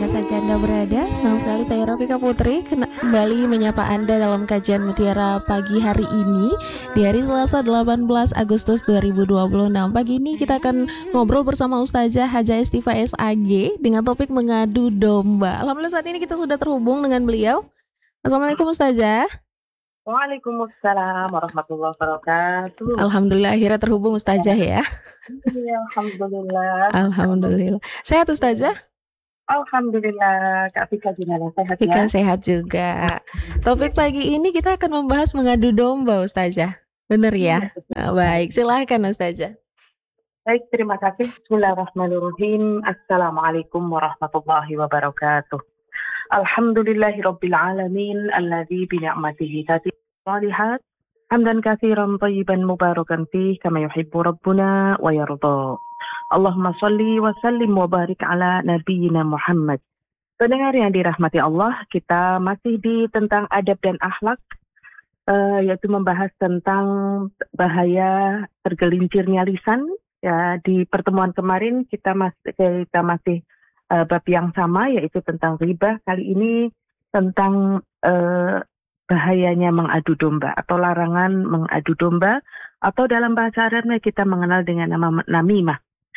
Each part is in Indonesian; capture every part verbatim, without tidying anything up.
mana saja Anda berada. Senang sekali saya Rafika Putri kembali menyapa Anda dalam kajian Mutiara pagi hari ini di hari Selasa delapan belas Agustus dua ribu dua puluh enam. Pagi ini kita akan ngobrol bersama Ustazah Haja Estiva S A G dengan topik mengadu domba. Alhamdulillah saat ini kita sudah terhubung dengan beliau. Assalamualaikum Ustazah. Waalaikumsalam warahmatullahi wabarakatuh. Alhamdulillah akhirnya terhubung Ustazah ya. Iya, alhamdulillah. Alhamdulillah. Sehat Ustazah? Alhamdulillah. Kak Fika gimana? Sehat Fika ya? sehat juga. Topik pagi ini kita akan membahas mengadu domba Ustazah. Benar ya? Nah, baik, silahkan Ustazah. Baik, terima kasih. Bismillahirrahmanirrahim. Assalamualaikum warahmatullahi wabarakatuh. Alhamdulillahirabbil alamin alladzi bi ni'matihi tatimmu shalihat. Hamdan katsiran thayyiban mubarakan fih kama yuhibbu rabbuna wa yarda. Allahumma shalli wa sallim wa barik ala nabiyyina Muhammad. Pendengar yang dirahmati Allah, kita masih di tentang adab dan akhlak, uh, yaitu membahas tentang bahaya tergelincirnya lisan. Ya, di pertemuan kemarin kita masih kita masih uh, bab yang sama, yaitu tentang riba. Kali ini tentang uh, bahayanya mengadu domba atau larangan mengadu domba, atau dalam bahasa Arabnya kita mengenal dengan nama namimah.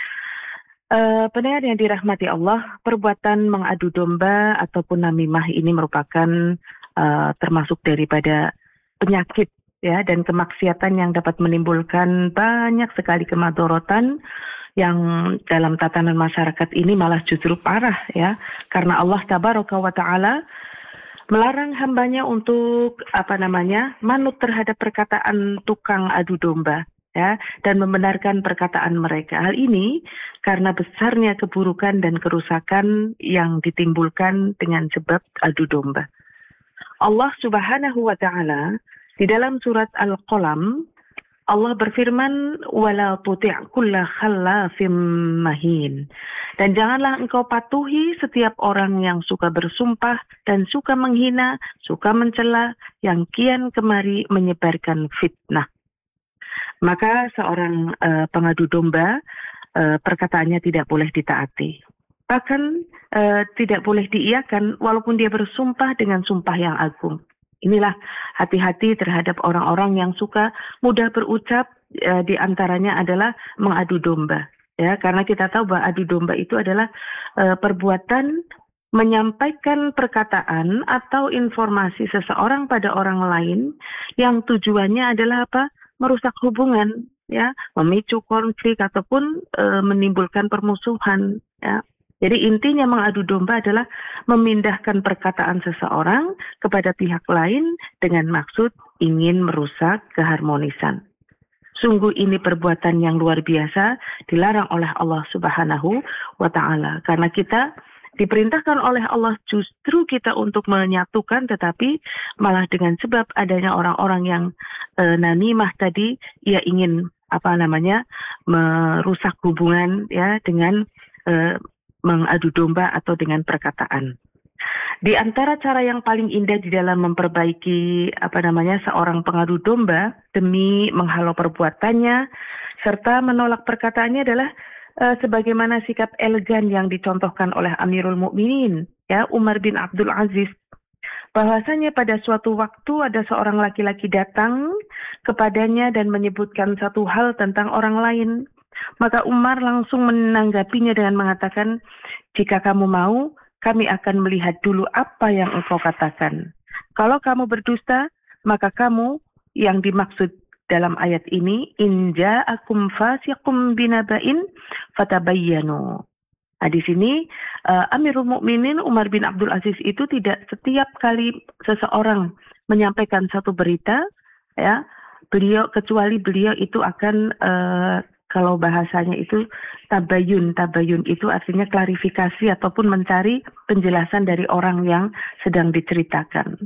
Uh, pendengar yang dirahmati Allah, perbuatan mengadu domba ataupun namimah ini merupakan uh, termasuk daripada penyakit ya, dan kemaksiatan yang dapat menimbulkan banyak sekali kemadorotan yang dalam tatanan masyarakat ini malah justru parah ya, karena Allah tabaraka wa ta'ala melarang hambanya untuk apa namanya manut terhadap perkataan tukang adu domba ya, dan membenarkan perkataan mereka. Hal ini karena besarnya keburukan dan kerusakan yang ditimbulkan dengan sebab adu domba. Allah Subhanahu wa ta'ala di dalam surat Al-Qalam, Allah berfirman, wala tuti' kulla khallafim mahin. Dan janganlah engkau patuhi setiap orang yang suka bersumpah dan suka menghina, suka mencela, yang kian kemari menyebarkan fitnah. Maka seorang uh, pengadu domba, uh, perkataannya tidak boleh ditaati. Bahkan uh, tidak boleh diiyakan walaupun dia bersumpah dengan sumpah yang agung. Inilah hati-hati terhadap orang-orang yang suka mudah berucap, uh, di antaranya adalah mengadu domba. Ya, karena kita tahu bahwa adu domba itu adalah uh, perbuatan menyampaikan perkataan atau informasi seseorang pada orang lain yang tujuannya adalah apa? Merusak hubungan, ya, memicu konflik ataupun e, menimbulkan permusuhan, ya. Jadi intinya mengadu domba adalah memindahkan perkataan seseorang kepada pihak lain dengan maksud ingin merusak keharmonisan. Sungguh ini perbuatan yang luar biasa, dilarang oleh Allah Subhanahu wa ta'ala. Karena kita diperintahkan oleh Allah justru kita untuk menyatukan, tetapi malah dengan sebab adanya orang-orang yang e, namimah tadi, ia ingin apa namanya merusak hubungan ya dengan e, mengadu domba atau dengan perkataan. Di antara cara yang paling indah di dalam memperbaiki apa namanya seorang pengadu domba demi menghalau perbuatannya serta menolak perkataannya adalah Uh, sebagaimana sikap elegan yang dicontohkan oleh Amirul Mukminin ya, Umar bin Abdul Aziz, bahwasanya pada suatu waktu ada seorang laki-laki datang kepadanya dan menyebutkan satu hal tentang orang lain. Maka Umar langsung menanggapinya dengan mengatakan, jika kamu mau, kami akan melihat dulu apa yang engkau katakan. Kalau kamu berdusta, maka kamu yang dimaksud dalam ayat ini, in ja'akum fasiqum binaba'in fatabayyanu. Nah, di sini uh, Amirul Mukminin Umar bin Abdul Aziz itu tidak setiap kali seseorang menyampaikan satu berita, ya, beliau kecuali beliau itu akan uh, kalau bahasanya itu tabayun, tabayun itu artinya klarifikasi ataupun mencari penjelasan dari orang yang sedang diceritakan.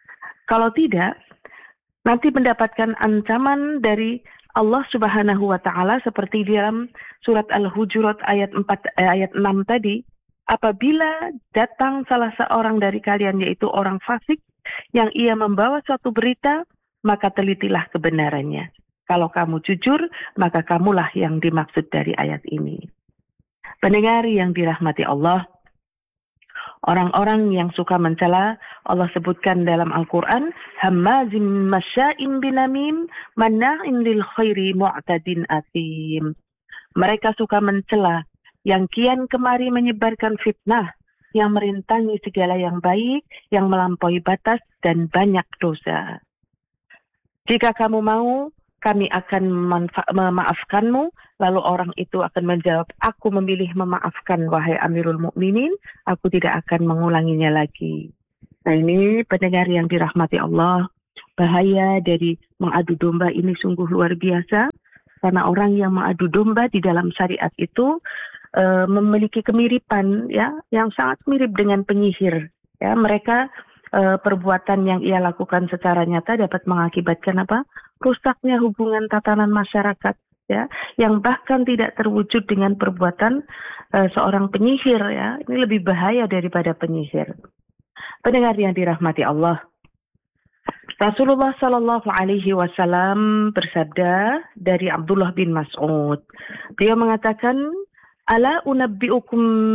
Kalau tidak, nanti mendapatkan ancaman dari Allah Subhanahu wa ta'ala seperti di dalam surat Al-Hujurat ayat empat eh, ayat enam tadi, apabila datang salah seorang dari kalian yaitu orang fasik yang ia membawa suatu berita, maka telitilah kebenarannya. Kalau kamu jujur, maka kamulah yang dimaksud dari ayat ini. Pendengar yang dirahmati Allah, Orang-orang yang suka mencela, Allah sebutkan dalam Al-Quran, hammazim masya'im binamim, manna'in lil khairi mu'tadin asim. Mereka suka mencela, yang kian kemari menyebarkan fitnah, yang merintangi segala yang baik, yang melampaui batas dan banyak dosa. Jika kamu mau, kami akan memaafkanmu. Lalu orang itu akan menjawab, aku memilih memaafkan wahai Amirul Mukminin, aku tidak akan mengulanginya lagi. Nah ini pendengar yang dirahmati Allah, bahaya dari mengadu domba ini sungguh luar biasa. Karena orang yang mengadu domba di dalam syariat itu e, memiliki kemiripan ya, yang sangat mirip dengan penyihir. Ya, mereka e, perbuatan yang ia lakukan secara nyata dapat mengakibatkan apa? Rusaknya hubungan tatanan masyarakat. Ya, yang bahkan tidak terwujud dengan perbuatan uh, seorang penyihir ya, ini lebih bahaya daripada penyihir. Pendengar yang dirahmati Allah, Rasulullah Shallallahu Alaihi Wasallam bersabda dari Abdullah bin Mas'ud, beliau mengatakan, ala unabbiukum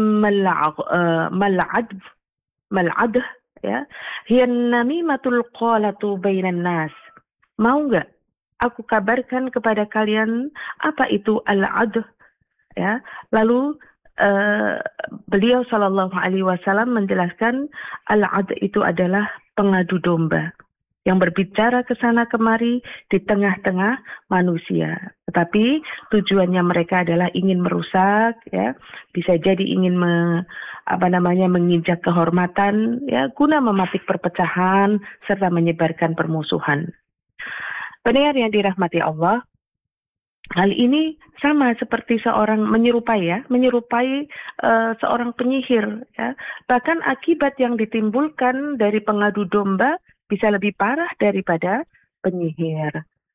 mal'ad mal'ad ya, hiyan namimatul qalatu bainan nas. Mau nggak aku kabarkan kepada kalian apa itu al-'adh ya. Lalu uh, beliau sallallahu alaihi wasallam menjelaskan al-'adh itu adalah pengadu domba yang berbicara ke sana kemari di tengah-tengah manusia. Tetapi tujuannya mereka adalah ingin merusak ya, bisa jadi ingin me, apa namanya menginjak kehormatan ya, guna mematik perpecahan serta menyebarkan permusuhan. Pendengar yang dirahmati Allah, hal ini sama seperti seorang menyerupai ya, menyerupai uh, seorang penyihir ya. Bahkan akibat yang ditimbulkan dari pengadu domba bisa lebih parah daripada penyihir.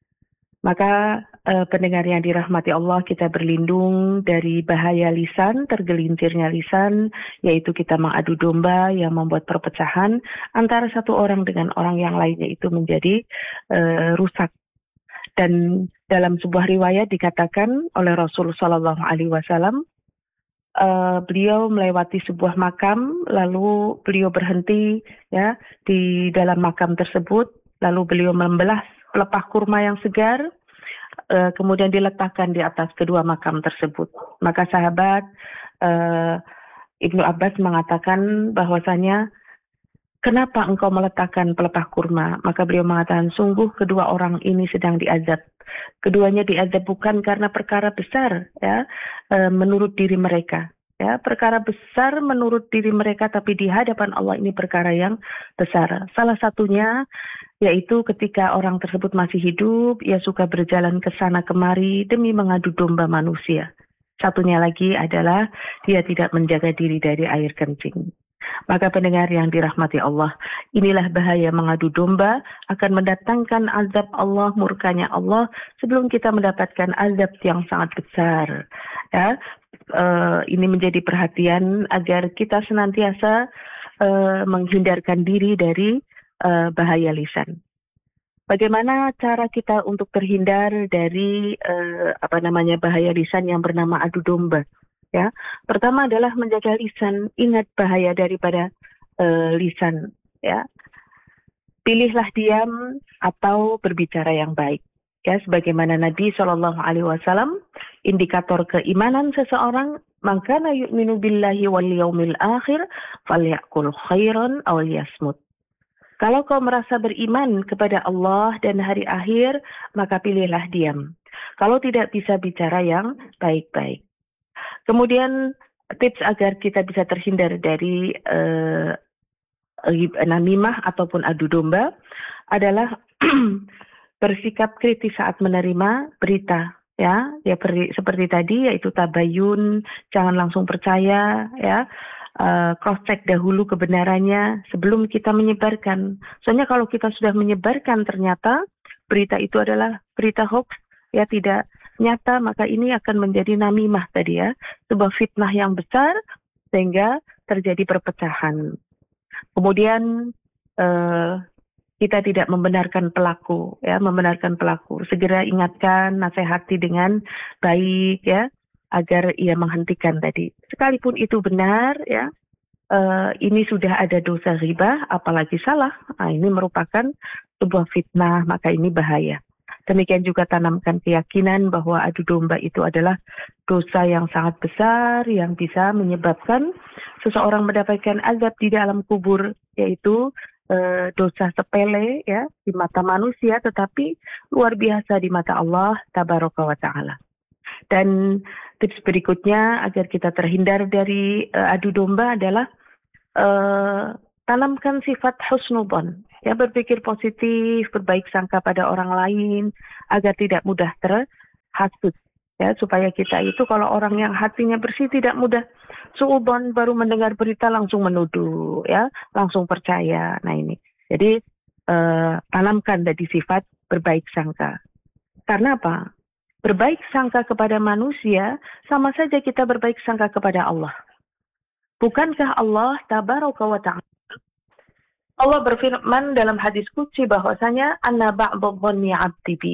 Maka uh, pendengar yang dirahmati Allah, kita berlindung dari bahaya lisan, tergelincirnya lisan, yaitu kita mengadu domba yang membuat perpecahan antara satu orang dengan orang yang lainnya itu menjadi uh, rusak. Dan dalam sebuah riwayat dikatakan oleh Rasul Shallallahu Alaihi Wasallam, uh, beliau melewati sebuah makam, lalu beliau berhenti ya di dalam makam tersebut, lalu beliau membelah pelepah kurma yang segar, uh, kemudian diletakkan di atas kedua makam tersebut. Maka sahabat uh, Ibnu Abbas mengatakan bahwasanya, kenapa engkau meletakkan pelepah kurma? Maka beliau mengatakan, sungguh kedua orang ini sedang diazab. Keduanya diazab bukan karena perkara besar, ya, e, menurut diri mereka. Ya, perkara besar menurut diri mereka, tapi di hadapan Allah ini perkara yang besar. Salah satunya yaitu ketika orang tersebut masih hidup, ia suka berjalan ke sana kemari demi mengadu domba manusia. Satunya lagi adalah dia tidak menjaga diri dari air kencing. Maka pendengar yang dirahmati Allah, inilah bahaya mengadu domba, akan mendatangkan azab Allah, murkanya Allah, sebelum kita mendapatkan azab yang sangat besar. Ya, uh, ini menjadi perhatian agar kita senantiasa uh, menghindarkan diri dari uh, bahaya lisan. Bagaimana cara kita untuk terhindar dari uh, apa namanya bahaya lisan yang bernama adu domba? Ya, pertama adalah menjaga lisan. Ingat bahaya daripada uh, lisan. Ya, pilihlah diam atau berbicara yang baik. Ya, sebagaimana Nabi Shallallahu Alaihi Wasallam, indikator keimanan seseorang, maka na yu'minu billahi wal yaumil akhir, falyakul khairan aw liyasmut. Kalau kau merasa beriman kepada Allah dan hari akhir, maka pilihlah diam. Kalau tidak bisa bicara yang baik-baik. Kemudian tips agar kita bisa terhindar dari uh, namimah ataupun adu domba adalah bersikap kritis saat menerima berita. Ya, ya seperti tadi yaitu tabayun, jangan langsung percaya, ya. Uh, cross check dahulu kebenarannya sebelum kita menyebarkan. Soalnya kalau kita sudah menyebarkan ternyata berita itu adalah berita hoax, ya tidak nyata, maka ini akan menjadi namimah tadi ya, sebuah fitnah yang besar sehingga terjadi perpecahan. Kemudian uh, kita tidak membenarkan pelaku, ya, membenarkan pelaku. Segera ingatkan, nasihati dengan baik, ya, agar ia menghentikan tadi. Sekalipun itu benar, ya, uh, ini sudah ada dosa riba, apalagi salah, nah, ini merupakan sebuah fitnah, maka ini bahaya. Demikian juga tanamkan keyakinan bahwa adu domba itu adalah dosa yang sangat besar yang bisa menyebabkan seseorang mendapatkan azab di dalam kubur, yaitu e, dosa sepele ya di mata manusia tetapi luar biasa di mata Allah tabaraka wa taala. Dan tips berikutnya agar kita terhindar dari e, adu domba adalah e, tanamkan sifat husnudzon. Ya, berpikir positif, berbaik sangka pada orang lain, agar tidak mudah terhasut. Ya, supaya kita itu kalau orang yang hatinya bersih tidak mudah suudzon, baru mendengar berita langsung menuduh, ya, langsung percaya. Nah ini, jadi eh, tanamkan dari sifat berbaik sangka. Karena apa? Berbaik sangka kepada manusia sama saja kita berbaik sangka kepada Allah. Bukankah Allah tabaraka wa ta'ala, Allah berfirman dalam hadis qudsi bahwasanya anna ba'dadh-dhanni 'abdi bi.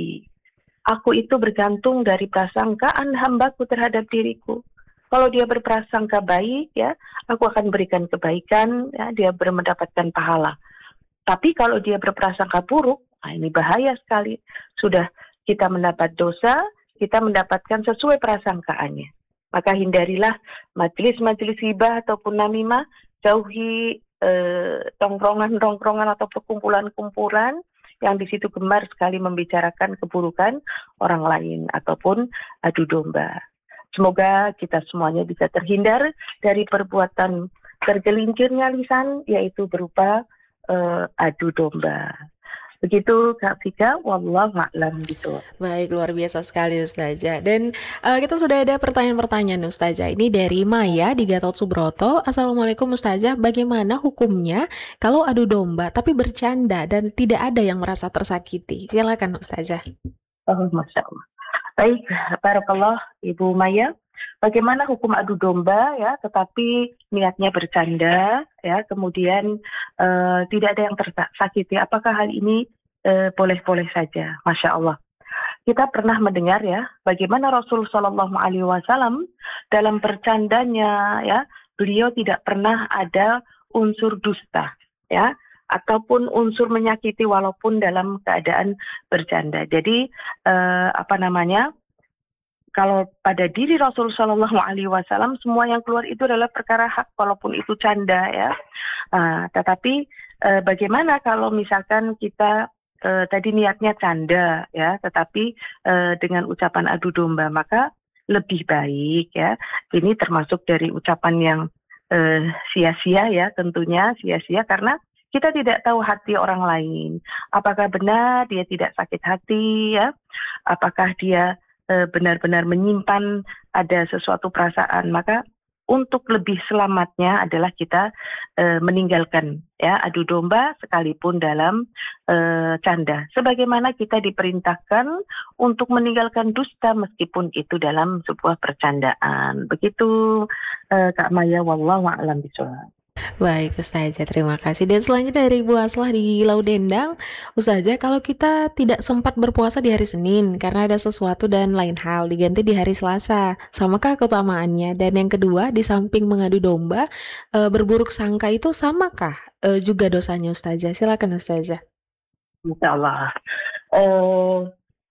Aku itu bergantung dari prasangkaan hambaku terhadap diriku. Kalau dia berprasangka baik, ya, aku akan berikan kebaikan, ya, dia mendapatkan pahala. Tapi kalau dia berprasangka buruk, nah ini bahaya sekali. Sudah kita mendapat dosa, kita mendapatkan sesuai prasangkaannya. Maka hindarilah majelis-majelis ghibah ataupun namimah, jauhi Eh, tongkrongan-tongkrongan atau perkumpulan-kumpulan yang di situ gemar sekali membicarakan keburukan orang lain ataupun adu domba. Semoga kita semuanya bisa terhindar dari perbuatan tergelincirnya lisan, yaitu berupa eh, adu domba. Begitu Kak Fika, wallahu a'lam bishawab. Baik, luar biasa sekali Ustazah. Dan uh, kita sudah ada pertanyaan-pertanyaan Ustazah. Ini dari Maya di Gatot Subroto. Assalamualaikum Ustazah, bagaimana hukumnya kalau adu domba tapi bercanda dan tidak ada yang merasa tersakiti? Silakan Ustazah. Oh, Masya Allah. Baik, barakallah Ibu Maya. Bagaimana hukum adu domba ya, tetapi niatnya bercanda ya, kemudian uh, tidak ada yang tersakiti. Apakah hal ini uh, boleh-boleh saja? Masya Allah. Kita pernah mendengar ya, bagaimana Rasul Shallallahu Alaihi Wasallam dalam bercandanya ya, beliau tidak pernah ada unsur dusta ya, ataupun unsur menyakiti walaupun dalam keadaan bercanda. Jadi uh, apa namanya? Kalau pada diri Rasul Shallallahu Alaihi Wasallam semua yang keluar itu adalah perkara hak, walaupun itu canda ya. Uh, tetapi uh, bagaimana kalau misalkan kita uh, tadi niatnya canda ya, tetapi uh, dengan ucapan adu domba, maka lebih baik ya. Ini termasuk dari ucapan yang uh, sia-sia ya, tentunya sia-sia karena kita tidak tahu hati orang lain. Apakah benar dia tidak sakit hati ya? Apakah dia benar-benar menyimpan ada sesuatu perasaan, maka untuk lebih selamatnya adalah kita e, meninggalkan ya adu domba sekalipun dalam e, canda. Sebagaimana kita diperintahkan untuk meninggalkan dusta meskipun itu dalam sebuah percandaan. Begitu e, Kak Maya, wallahu a'lam bishawab. Baik Ustazah, terima kasih. Dan selanjutnya dari Bu Aslah di Laudendang, Ustazah, kalau kita tidak sempat berpuasa di hari Senin karena ada sesuatu dan lain hal, diganti di hari Selasa, samakah keutamaannya? Dan yang kedua, di samping mengadu domba, e, berburuk sangka itu samakah e, juga dosanya Ustazah? Silakan Ustazah. Insya Allah. Uh...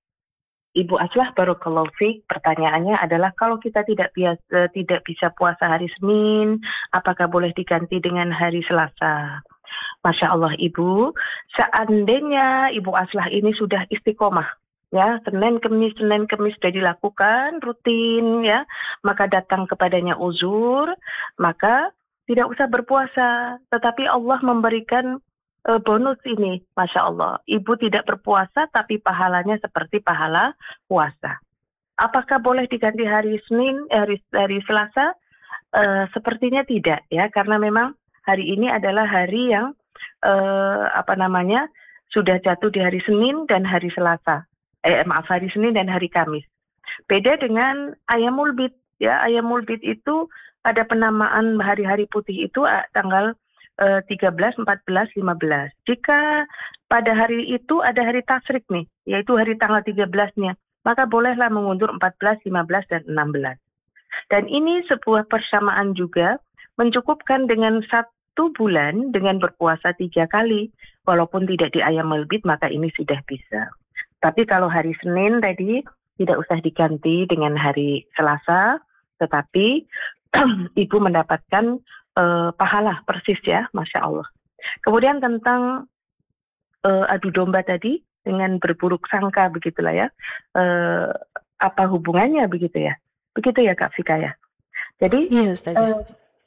Ibu Aslah, barakallahu fiik, pertanyaannya adalah kalau kita tidak biasa tidak bisa puasa hari Senin, apakah boleh diganti dengan hari Selasa? Masya Allah Ibu, seandainya Ibu Aslah ini sudah istiqomah, ya Senin Kemis Senin Kemis sudah dilakukan rutin, ya maka datang kepadanya uzur, maka tidak usah berpuasa, tetapi Allah memberikan bonus ini, Masya Allah. Ibu tidak berpuasa tapi pahalanya seperti pahala puasa. Apakah boleh diganti hari Senin, eh, hari, hari Selasa? E, sepertinya tidak ya, karena memang hari ini adalah hari yang e, apa namanya sudah jatuh di hari Senin dan hari Selasa. Eh maaf hari Senin dan hari Kamis. Beda dengan Ayyamul Bid ya, Ayyamul Bid itu pada penamaan hari-hari putih itu tanggal tiga belas, empat belas, lima belas. Jika pada hari itu ada hari tasyrik nih, yaitu hari tanggal tiga belas-nya, maka bolehlah mengundur empat belas, lima belas, dan enam belas. Dan ini sebuah persamaan juga mencukupkan dengan satu bulan dengan berpuasa tiga kali, walaupun tidak di Ayyamul Bid maka ini sudah bisa. Tapi kalau hari Senin tadi tidak usah diganti dengan hari Selasa, tetapi ibu mendapatkan uh, pahala persis ya, Masya Allah. Kemudian tentang uh, adu domba tadi dengan berburuk sangka begitulah ya, uh, apa hubungannya begitu ya? Begitu ya Kak Fika ya. Jadi Iya, Ustazah. uh,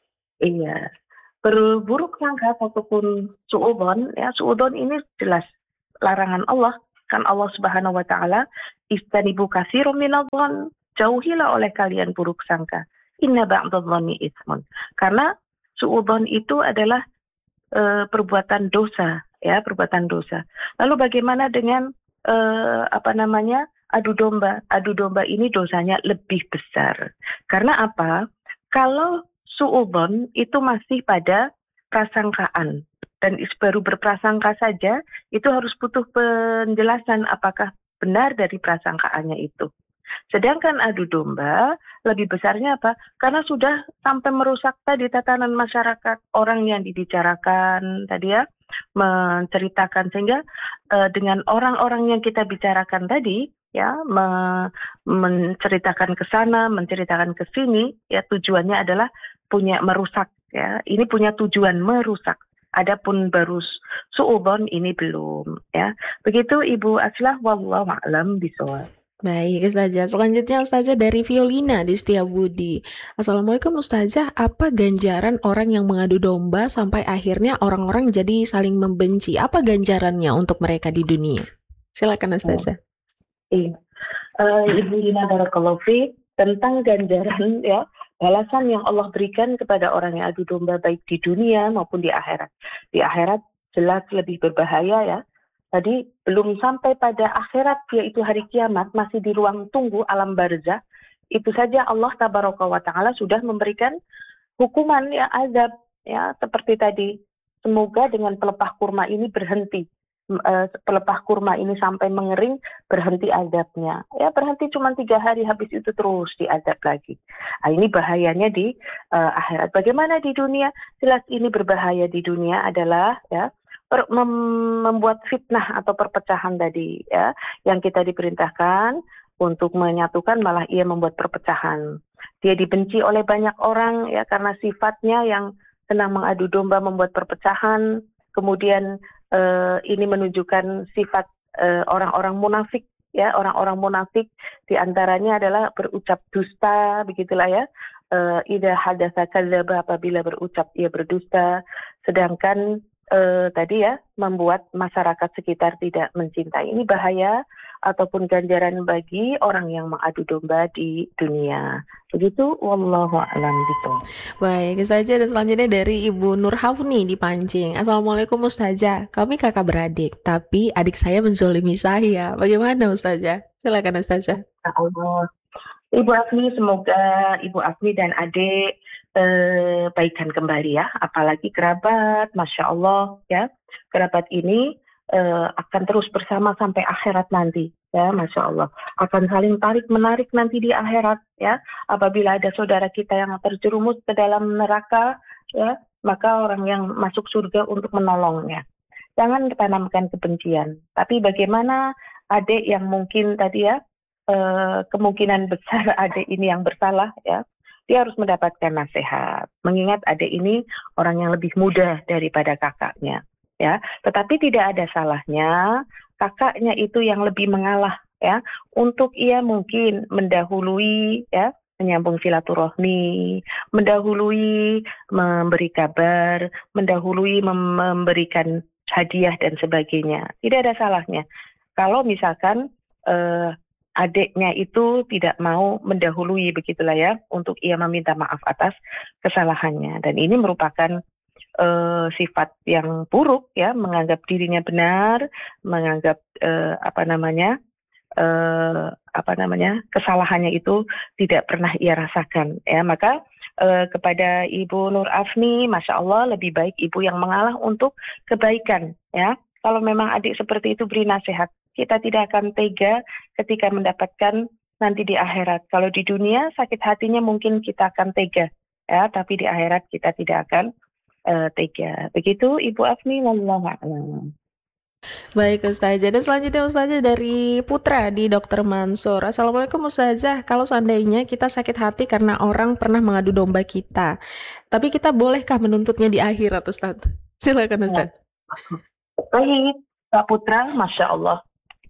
iya, berburuk sangka ataupun suudzon ya, suudzon ini jelas larangan Allah. Kan Allah Subhanahu wa taala, istanibu katsirum minadh-dhon, jauhilah oleh kalian buruk sangka. Inna ba'dadh-dhonni itsmun. Karena suudzon itu adalah e, perbuatan dosa, ya, perbuatan dosa. Lalu bagaimana dengan e, apa namanya? adu domba? Adu domba ini dosanya lebih besar. Karena apa? Kalau suudzon itu masih pada prasangkaan. Dan baru berprasangka saja, itu harus butuh penjelasan apakah benar dari prasangkaannya itu. Sedangkan adu domba, lebih besarnya apa? Karena sudah sampai merusak tadi tatanan masyarakat, orang yang dibicarakan tadi ya, menceritakan, sehingga uh, dengan orang-orang yang kita bicarakan tadi, ya, me- menceritakan ke sana, menceritakan ke sini, ya tujuannya adalah punya merusak, ya. Ini punya tujuan merusak. Adapun baru suudzon ini belum, ya. Begitu Ibu Aslah, wallahu a'lam bishawab. Baik, Ustazah. Selanjutnya Ustazah dari Violina di Setiabudi. Assalamualaikum Ustazah, apa ganjaran orang yang mengadu domba sampai akhirnya orang-orang jadi saling membenci? Apa ganjarannya untuk mereka di dunia? Silakan Ustazah. Iya. Uh, Ibu Lina barakallahu fiik, tentang ganjaran ya, balasan yang Allah berikan kepada orang yang adu domba baik di dunia maupun di akhirat. Di akhirat jelas lebih berbahaya ya. Tadi belum sampai pada akhirat, yaitu hari kiamat, masih di ruang tunggu alam barzah. Itu saja Allah tabaraka wa ta'ala sudah memberikan hukuman ya, azab ya, seperti tadi. Semoga dengan pelepah kurma ini berhenti. Uh, pelepah kurma ini sampai mengering, berhenti azabnya. Ya berhenti cuma tiga hari, habis itu terus diazab lagi. Nah, ini bahayanya di uh, akhirat. Bagaimana di dunia? Jelas ini berbahaya di dunia adalah ya per, mem, membuat fitnah atau perpecahan tadi ya, yang kita diperintahkan untuk menyatukan, malah ia membuat perpecahan. Dia dibenci oleh banyak orang ya karena sifatnya yang senang mengadu domba, membuat perpecahan. Kemudian Uh, ini menunjukkan sifat uh, orang-orang munafik ya, orang-orang munafik diantaranya adalah berucap dusta, begitulah ya. Uh, idza hadatsa kadzdzaba, apabila berucap ia berdusta. Sedangkan uh, tadi ya, membuat masyarakat sekitar tidak mencintai. Ini bahaya ataupun ganjaran bagi orang yang mengadu domba di dunia. Begitu, wallahu a'lam bishawab. Baik, Ustazah, dan selanjutnya dari Ibu Nur Hafni di Pancing. Assalamualaikum Ustazah, kami kakak beradik, tapi adik saya menzolimi saya. Bagaimana Ustazah? Silakan Ustazah. Allah. Ibu Afni, semoga Ibu Afni dan adik eh, baikan kembali ya, apalagi kerabat, Masya Allah ya, kerabat ini Uh, akan terus bersama sampai akhirat nanti ya, Masya Allah, akan saling tarik menarik nanti di akhirat ya. Apabila ada saudara kita yang terjerumus ke dalam neraka ya, maka orang yang masuk surga untuk menolongnya. Jangan tanamkan kebencian, tapi bagaimana adik yang mungkin tadi ya, uh, kemungkinan besar adik ini yang bersalah ya, dia harus mendapatkan nasihat, mengingat adik ini orang yang lebih muda daripada kakaknya ya, tetapi tidak ada salahnya kakaknya itu yang lebih mengalah ya, untuk ia mungkin mendahului ya, menyambung silaturahmi, mendahului memberi kabar, mendahului mem- memberikan hadiah dan sebagainya. Tidak ada salahnya kalau misalkan eh, adiknya itu tidak mau mendahului, begitulah ya, untuk ia meminta maaf atas kesalahannya. Dan ini merupakan Uh, sifat yang buruk ya, menganggap dirinya benar, menganggap uh, apa namanya uh, apa namanya kesalahannya itu tidak pernah ia rasakan ya. Maka uh, kepada Ibu Nur Afni, Masya Allah, lebih baik ibu yang mengalah untuk kebaikan ya. Kalau memang adik seperti itu, beri nasihat. Kita tidak akan tega ketika mendapatkan nanti di akhirat. Kalau di dunia sakit hatinya mungkin kita akan tega ya, tapi di akhirat kita tidak akan uh, tega. Begitu Ibu Afni, wallahu a'lam. Baik Ustazah, dan selanjutnya Ustazah dari Putra di Dokter Mansur. Assalamualaikum Ustazah, kalau seandainya kita sakit hati karena orang pernah mengadu domba kita, tapi kita bolehkah menuntutnya di akhirat Ustaz? Silakan Ustaz. Baik Pak Putra, Masya Allah.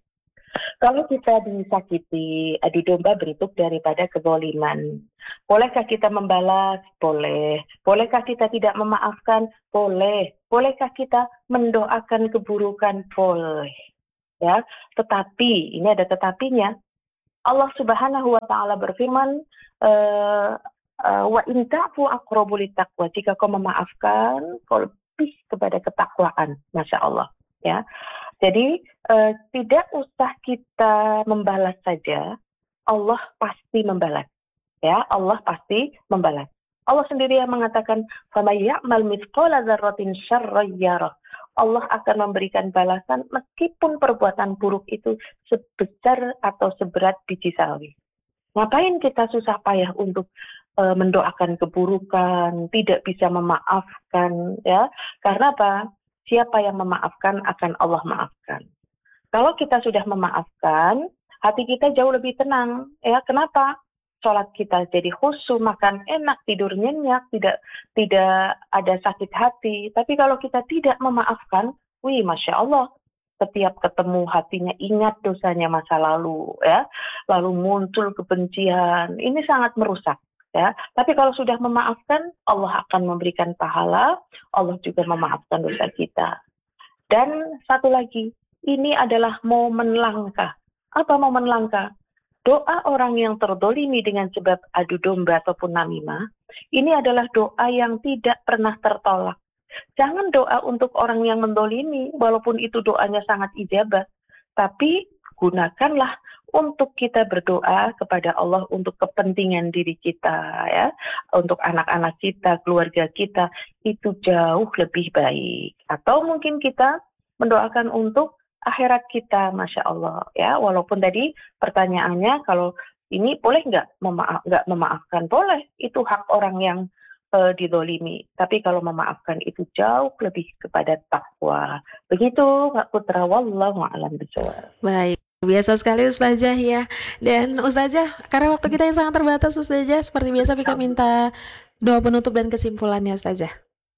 Kalau kita disakiti, adu domba bentuk daripada kezaliman. Bolehkah kita membalas? Boleh. Bolehkah kita tidak memaafkan? Boleh. Bolehkah kita mendoakan keburukan? Boleh. Ya, tetapi ini ada tetapinya. Allah Subhanahu wa taala berfirman, uh, uh, wa in ta'fu aqrabu littaqwa. Jika kau memaafkan, kau lebih kepada ketakwaan. Masya Allah. Ya. Jadi uh, tidak usah kita membalas saja, Allah pasti membalas. Ya, Allah pasti membalas. Allah sendiri yang mengatakan, "Faman ya'mal mithqala dzarratin syarran yarah." Allah akan memberikan balasan meskipun perbuatan buruk itu sebesar atau seberat biji sawi. Ngapain kita susah payah untuk uh, mendoakan keburukan, tidak bisa memaafkan, ya? Karena apa? Siapa yang memaafkan akan Allah maafkan. Kalau kita sudah memaafkan, hati kita jauh lebih tenang. Ya, kenapa? Sholat kita jadi khusyuk, makan enak, tidur nyenyak, tidak tidak ada sakit hati. Tapi kalau kita tidak memaafkan, wih, Masya Allah, setiap ketemu hatinya ingat dosanya masa lalu, ya, lalu muncul kebencian. Ini sangat merusak. Ya, tapi kalau sudah memaafkan, Allah akan memberikan pahala, Allah juga memaafkan dosa kita. Dan satu lagi, ini adalah momen langka. Apa momen langka? Doa orang yang terdolimi dengan sebab adu domba ataupun namimah, ini adalah doa yang tidak pernah tertolak. Jangan doa untuk orang yang mendolimi, walaupun itu doanya sangat ijabah, tapi gunakanlah untuk kita berdoa kepada Allah untuk kepentingan diri kita, ya, untuk anak-anak kita, keluarga kita, itu jauh lebih baik. Atau mungkin kita mendoakan untuk akhirat kita, Masya Allah, ya. Walaupun tadi pertanyaannya kalau ini boleh nggak memaaf, nggak memaafkan? Boleh, itu hak orang yang uh, didolimi. Tapi kalau memaafkan itu jauh lebih kepada takwa. Begitu, Kak Putra, wallahu a'lam bishawab. Baik. Biasa sekali Ustazah ya. Dan Ustazah, karena waktu kita yang sangat terbatas Ustazah, seperti biasa Pika minta doa penutup dan kesimpulannya Ustazah.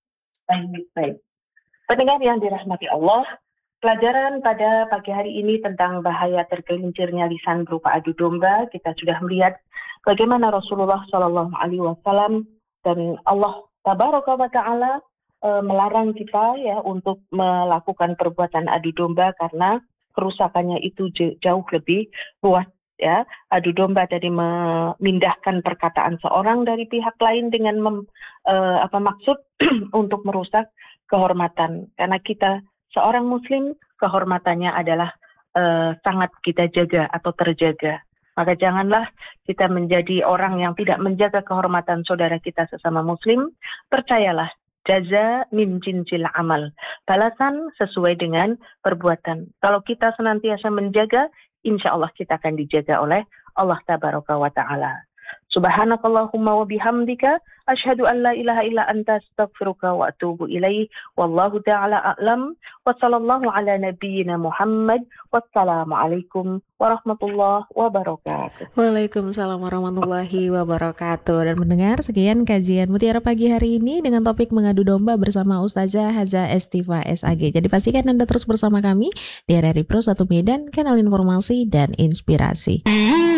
Baik, baik. Pendengar yang dirahmati Allah, pelajaran pada pagi hari ini tentang bahaya tergelincirnya lisan berupa adu domba, kita sudah melihat bagaimana Rasulullah shallallahu alaihi wasallam dan Allah Tabaraka wa Ta'ala e, melarang kita ya untuk melakukan perbuatan adu domba karena kerusakannya itu jauh lebih luas, ya. Adu domba tadi memindahkan perkataan seorang dari pihak lain dengan mem, uh, apa maksud untuk merusak kehormatan. Karena kita seorang muslim, kehormatannya adalah uh, sangat kita jaga atau terjaga. Maka janganlah kita menjadi orang yang tidak menjaga kehormatan saudara kita sesama muslim. Percayalah, jaza min jinsil amal. Balasan sesuai dengan perbuatan. Kalau kita senantiasa menjaga, insya Allah kita akan dijaga oleh Allah Tabaraka wa Ta'ala. Subhanakallahumma wa bihamdika asyhadu an la ilaha illa anta astaghfiruka wa atubu ilaih. Wallahu ta'ala a'lam. Wa sallallahu ala nabiyyina Muhammad. Wassalamualaikum warahmatullahi wabarakatuh. Waalaikumsalam warahmatullahi wabarakatuh. Dan mendengar sekian kajian Mutiara Pagi hari ini dengan topik mengadu domba bersama Ustazah Haza Estiva S A G. Jadi pastikan Anda terus bersama kami di R R I Pro satu Medan, kanal informasi dan inspirasi.